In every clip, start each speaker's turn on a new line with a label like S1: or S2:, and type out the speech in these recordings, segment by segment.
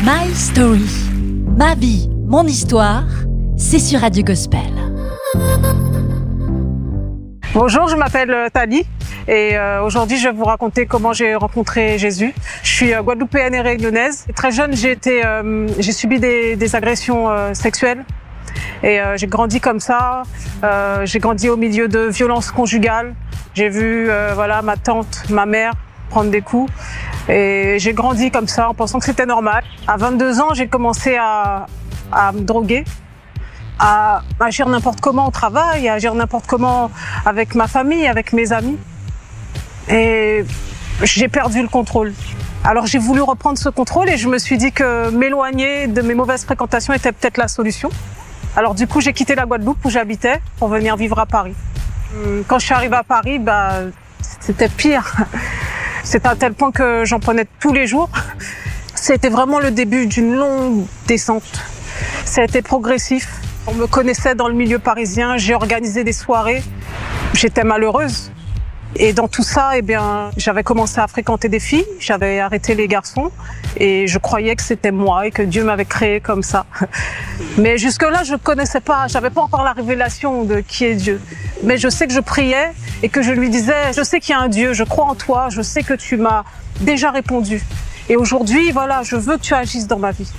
S1: My Story. Ma vie, mon histoire, c'est sur Radio Gospel.
S2: Bonjour, je m'appelle Tali et aujourd'hui je vais vous raconter comment j'ai rencontré Jésus. Je suis guadeloupéenne et réunionnaise. Très jeune, j'ai subi des agressions sexuelles et j'ai grandi comme ça. J'ai grandi au milieu de violences conjugales. J'ai vu ma tante, ma mère prendre des coups et j'ai grandi comme ça en pensant que c'était normal. À 22 ans, j'ai commencé à me droguer, à agir n'importe comment au travail, à agir n'importe comment avec ma famille, avec mes amis. Et j'ai perdu le contrôle. Alors j'ai voulu reprendre ce contrôle et je me suis dit que m'éloigner de mes mauvaises fréquentations était peut-être la solution. Alors du coup, j'ai quitté la Guadeloupe où j'habitais pour venir vivre à Paris. Quand je suis arrivée à Paris, c'était pire. C'était à tel point que j'en prenais tous les jours. C'était vraiment le début d'une longue descente. Ça a été progressif. On me connaissait dans le milieu parisien, j'ai organisé des soirées. J'étais malheureuse. Et dans tout ça, j'avais commencé à fréquenter des filles, j'avais arrêté les garçons et je croyais que c'était moi et que Dieu m'avait créé comme ça. Mais jusque-là, je connaissais pas, j'avais pas encore la révélation de qui est Dieu. Mais je sais que je priais et que je lui disais, je sais qu'il y a un Dieu, je crois en toi, je sais que tu m'as déjà répondu. Et aujourd'hui, je veux que tu agisses dans ma vie.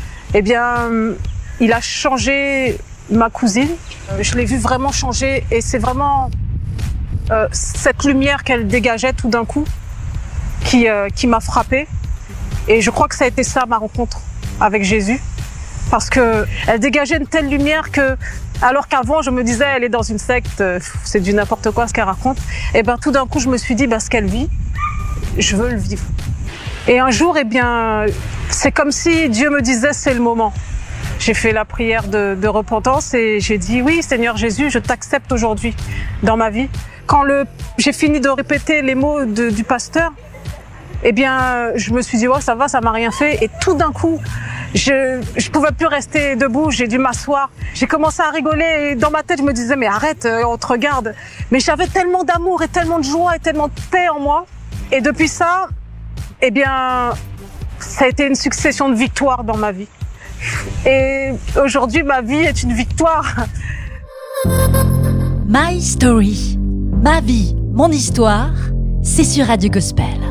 S2: Il a changé ma cousine. Je l'ai vue vraiment changer et c'est vraiment cette lumière qu'elle dégageait tout d'un coup qui m'a frappée. Et je crois que ça a été ça ma rencontre avec Jésus. Parce que elle dégageait une telle lumière que, alors qu'avant je me disais elle est dans une secte, c'est du n'importe quoi ce qu'elle raconte. Et tout d'un coup je me suis dit ce qu'elle vit, je veux le vivre. Et un jour c'est comme si Dieu me disait c'est le moment. J'ai fait la prière de repentance et j'ai dit oui Seigneur Jésus, je t'accepte aujourd'hui dans ma vie. Quand j'ai fini de répéter les mots du pasteur, je me suis dit ça va, ça m'a rien fait. Et tout d'un coup, je pouvais plus rester debout, j'ai dû m'asseoir. J'ai commencé à rigoler et dans ma tête je me disais mais arrête, on te regarde. Mais j'avais tellement d'amour et tellement de joie et tellement de paix en moi. Et depuis ça, ça a été une succession de victoires dans ma vie. Et aujourd'hui, ma vie est une victoire.
S1: My Story. Ma vie, mon histoire, c'est sur Radio Gospel.